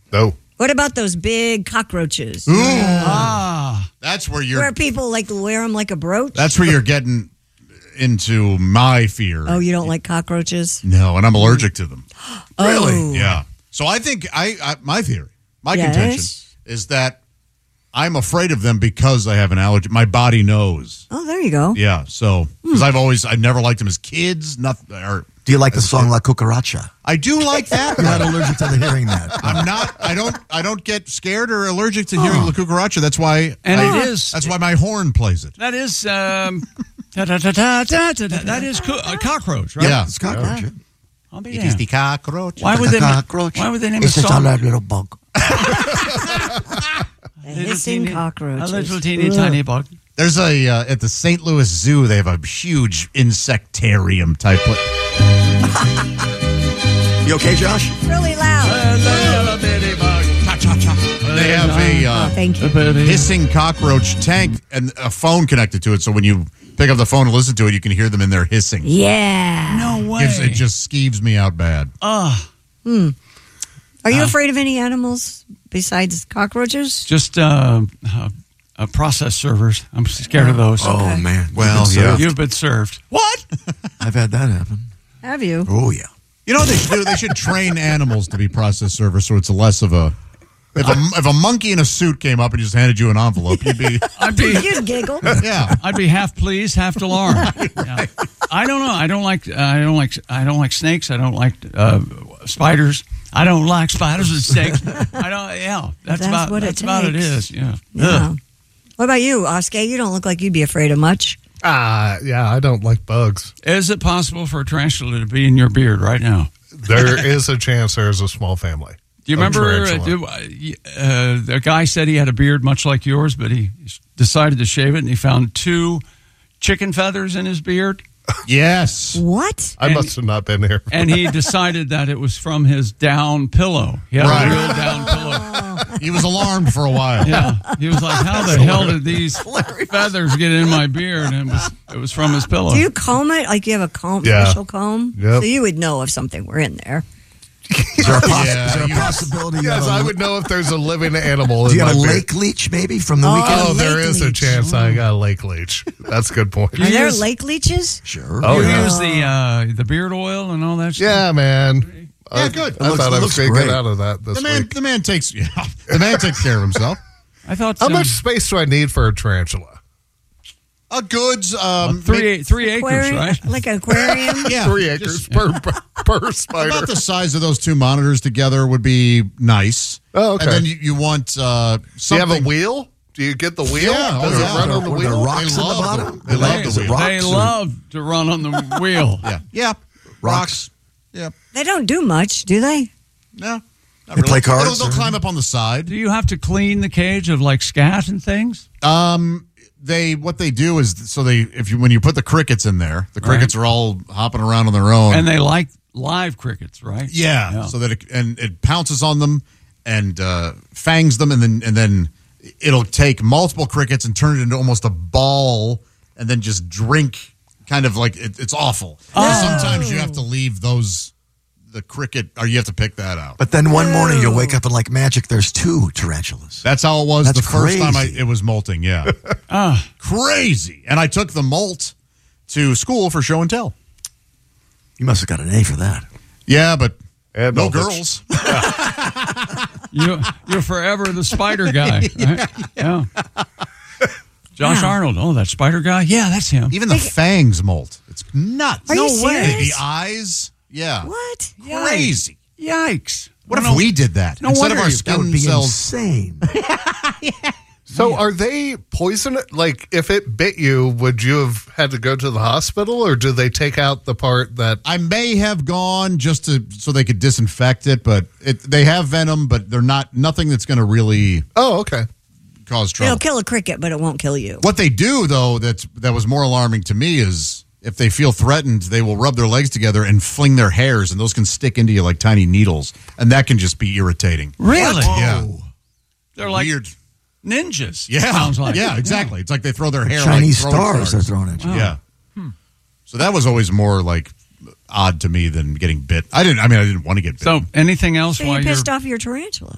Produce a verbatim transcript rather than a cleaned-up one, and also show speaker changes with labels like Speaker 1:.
Speaker 1: No.
Speaker 2: What about those big cockroaches?
Speaker 3: Ooh. Ah. That's where you're...
Speaker 2: Where people like wear them like a brooch?
Speaker 3: That's where you're getting into my fear.
Speaker 2: Oh, you don't like cockroaches?
Speaker 3: No, and I'm allergic to them.
Speaker 2: Really?
Speaker 3: Oh. Yeah. So I think I, I my theory, my
Speaker 2: Yes.
Speaker 3: contention is that I'm afraid of them because I have an allergy. My body knows.
Speaker 2: Oh, there you go.
Speaker 3: Yeah. So because I've always I never liked them as kids. Nothing. Or
Speaker 4: do you like the song La Cucaracha?
Speaker 3: I do like that.
Speaker 4: You're not allergic to the hearing that.
Speaker 3: I'm not. I don't. I don't get scared or allergic to hearing La Cucaracha. That's why.
Speaker 5: And
Speaker 3: I,
Speaker 5: it is.
Speaker 3: That's why my horn plays it.
Speaker 5: That is. Um, da, da, da, da, da, da, da, that is co- a cockroach, right?
Speaker 3: Yeah,
Speaker 4: it's cockroach. Yeah.
Speaker 5: I'll be
Speaker 3: It
Speaker 5: damned.
Speaker 3: is the cockroach.
Speaker 5: Why would they?
Speaker 4: Cockroach.
Speaker 5: Why would they name
Speaker 4: it's
Speaker 5: a
Speaker 4: just
Speaker 5: song?
Speaker 4: a little bug.
Speaker 2: The hissing cockroaches.
Speaker 5: A little teeny
Speaker 2: Ugh.
Speaker 5: tiny bug.
Speaker 3: There's a uh, at the Saint Louis Zoo. They have a huge insectarium type. Of...
Speaker 4: You okay, Josh?
Speaker 2: Really loud.
Speaker 3: They have a uh,
Speaker 2: Oh, thank you.
Speaker 3: hissing cockroach tank and a phone connected to it. So when you pick up the phone and listen to it, you can hear them in there hissing.
Speaker 2: Yeah.
Speaker 5: No way.
Speaker 3: Gives, it just skeeves me out bad.
Speaker 5: Ah,
Speaker 2: Hmm. Are
Speaker 3: Uh,
Speaker 2: you afraid of any animals besides cockroaches?
Speaker 5: just uh, uh, uh, process servers. I'm scared of those.
Speaker 4: Oh, man.
Speaker 3: Well,
Speaker 4: You've been
Speaker 3: yeah.
Speaker 4: served.
Speaker 5: You've been served. What?
Speaker 4: I've had that happen.
Speaker 2: Have you?
Speaker 4: Oh, yeah.
Speaker 3: You know what they should do? They should train animals to be process servers so it's less of a... If a, if a monkey in a suit came up and just handed you an envelope, you'd be...
Speaker 5: I'd be.
Speaker 2: You'd giggle.
Speaker 3: Yeah.
Speaker 5: I'd be half pleased, half alarmed. Yeah. I don't know. I don't like. Uh, I don't like. I don't like snakes. I don't like uh, spiders. I don't like spiders and snakes. I don't. Yeah, that's,
Speaker 2: That's
Speaker 5: about.
Speaker 2: what it
Speaker 5: that's about it.
Speaker 2: takes.
Speaker 5: Is yeah.
Speaker 2: Yeah. What about you, Oscar? You don't look like you'd be afraid of much.
Speaker 1: Ah, yeah, I don't like bugs.
Speaker 5: Is it possible for a tarantula to be in your beard right now?
Speaker 1: There is a chance there's a small family.
Speaker 5: Do you
Speaker 1: of
Speaker 5: remember uh,
Speaker 1: tarantula.
Speaker 5: do, uh, the guy said he had a beard much like yours, but he decided to shave it, and he found two chicken feathers in his beard.
Speaker 3: Yes.
Speaker 2: What?
Speaker 1: I
Speaker 5: And-
Speaker 1: must have not been here.
Speaker 5: And he decided that it was from his down pillow. He had
Speaker 3: Right.
Speaker 5: a real down pillow.
Speaker 3: He was alarmed for a while.
Speaker 5: Yeah, he was like, "How the hell did these feathers get in my beard?" And it was it was from his pillow.
Speaker 2: Do you comb it? Like you have a comb,
Speaker 1: Yeah.
Speaker 2: special comb?
Speaker 1: Yep.
Speaker 2: So you would know if something were in there.
Speaker 4: Is there a, poss-
Speaker 3: Yeah,
Speaker 4: is there a
Speaker 3: you-
Speaker 4: possibility? you
Speaker 1: Yes,
Speaker 4: have a-
Speaker 1: I would know if there's a living animal
Speaker 4: Do
Speaker 1: in
Speaker 4: you
Speaker 1: my
Speaker 4: have a
Speaker 1: beard.
Speaker 4: lake leech, maybe, from the
Speaker 2: Oh,
Speaker 4: weekend?
Speaker 1: Oh, there
Speaker 2: lake
Speaker 1: is a
Speaker 2: leech.
Speaker 1: chance I got a lake leech. That's a good point.
Speaker 5: You
Speaker 2: Are there
Speaker 5: use-
Speaker 2: lake leeches?
Speaker 4: Sure.
Speaker 1: Oh,
Speaker 5: you
Speaker 1: yeah.
Speaker 5: use the uh, the beard oil and all that stuff?
Speaker 1: Yeah, man.
Speaker 3: Yeah,
Speaker 1: I,
Speaker 3: good.
Speaker 1: I
Speaker 4: It looks-
Speaker 1: thought
Speaker 4: it
Speaker 1: I was
Speaker 4: looks
Speaker 1: going to
Speaker 4: great.
Speaker 1: get out of that this
Speaker 3: The man,
Speaker 1: week.
Speaker 3: the man takes, yeah, the man takes care of himself.
Speaker 5: I thought
Speaker 1: How
Speaker 5: um,
Speaker 1: much space do I need for a tarantula?
Speaker 3: A goods, um,
Speaker 5: three three acres,
Speaker 2: Aquarium?
Speaker 5: right?
Speaker 2: Like an aquarium?
Speaker 3: yeah,
Speaker 1: Three acres
Speaker 3: just
Speaker 1: per, per spider.
Speaker 3: about the size of those two monitors together would be nice.
Speaker 1: Oh, okay.
Speaker 3: And then you, you want uh,
Speaker 1: Do you
Speaker 3: something.
Speaker 1: have a wheel? Do you get the wheel?
Speaker 3: Yeah, oh,
Speaker 1: Does
Speaker 3: yeah.
Speaker 1: it run on the
Speaker 4: Were there
Speaker 1: wheel?
Speaker 4: rocks
Speaker 3: They
Speaker 4: in the
Speaker 3: love
Speaker 4: bottom?
Speaker 3: the- they love the
Speaker 4: Is it
Speaker 3: wheel.
Speaker 4: rocks
Speaker 5: They
Speaker 4: or-
Speaker 5: love to run on the wheel.
Speaker 3: Yeah, yeah, rocks. Yeah,
Speaker 2: They don't do much, do they?
Speaker 3: no. Not
Speaker 4: They play cards,
Speaker 3: They'll, they'll
Speaker 4: or-
Speaker 3: climb up on the side.
Speaker 5: Do you have to clean the cage of like scat and things?
Speaker 3: Um, they what they do is so they if you when you put the crickets in there, the crickets are all hopping around on their own,
Speaker 5: And they like live crickets, right?
Speaker 3: yeah,
Speaker 5: Yeah.
Speaker 3: so that it, and it pounces on them and uh, fangs them, and then and then it'll take multiple crickets and turn it into almost a ball, and then just drink, kind of like it, it's awful.
Speaker 5: Oh.
Speaker 3: Sometimes you have to leave those the cricket, or you have to pick that out.
Speaker 4: But then one morning you'll wake up and like magic, there's two tarantulas.
Speaker 3: That's how it was
Speaker 4: That's
Speaker 3: the first time I,
Speaker 4: crazy.
Speaker 3: it was molting. Yeah,
Speaker 5: Ah,
Speaker 3: crazy. And I took the molt to school for show and tell.
Speaker 4: You must have got an A for that.
Speaker 3: Yeah, but
Speaker 1: And
Speaker 3: no
Speaker 1: all the-
Speaker 3: girls.
Speaker 5: you you're forever the spider guy, right? Yeah. Josh
Speaker 2: Yeah.
Speaker 5: Arnold. Oh, that spider guy. Yeah, that's him.
Speaker 3: Even the fangs molt. It's nuts.
Speaker 2: Are
Speaker 3: no
Speaker 2: you
Speaker 3: way.
Speaker 2: serious?
Speaker 3: The eyes. Yeah.
Speaker 2: What?
Speaker 3: Crazy.
Speaker 5: Yikes!
Speaker 3: What
Speaker 5: No,
Speaker 3: if we did that?
Speaker 5: no
Speaker 3: Instead of
Speaker 5: wonder
Speaker 3: our
Speaker 5: you-
Speaker 4: That would
Speaker 3: skin
Speaker 4: be
Speaker 3: cells.
Speaker 4: insane.
Speaker 1: So are they poisonous? Like, if it bit you, would you have had to go to the hospital, or do they take out the part that...
Speaker 3: I may have gone just to so they could disinfect it, but it, they have venom, but they're not nothing that's going to really
Speaker 1: Oh, okay.
Speaker 3: cause trouble.
Speaker 2: It'll kill a cricket, but it won't kill you.
Speaker 3: What they do, though, that's that was more alarming to me is if they feel threatened, they will rub their legs together and fling their hairs, and those can stick into you like tiny needles, and that can just be irritating.
Speaker 5: Really?
Speaker 3: Yeah.
Speaker 5: They're like
Speaker 3: Weird.
Speaker 5: ninjas.
Speaker 3: Yeah.
Speaker 5: sounds like.
Speaker 3: Yeah, exactly. It's like they throw their hair
Speaker 4: Chinese
Speaker 3: like throwing
Speaker 4: stars they're throwing at you.
Speaker 3: Yeah. So that was always more like odd to me than getting bit. I didn't. I mean, I didn't want to get bit.
Speaker 5: So anything else
Speaker 2: So
Speaker 5: while
Speaker 2: you
Speaker 5: you're
Speaker 2: pissed off your tarantula.